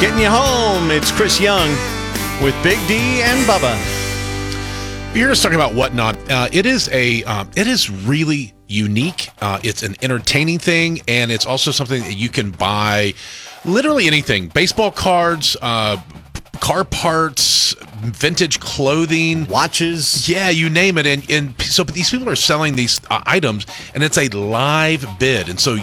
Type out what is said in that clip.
Getting you home, it's Chris Young with Big D and Bubba. You're just talking about Whatnot. It is really unique. It's an entertaining thing, and it's also something that you can buy literally anything. Baseball cards, car parts, vintage clothing, Watches. Yeah, you name it. And so these people are selling these items, and it's a live bid. And so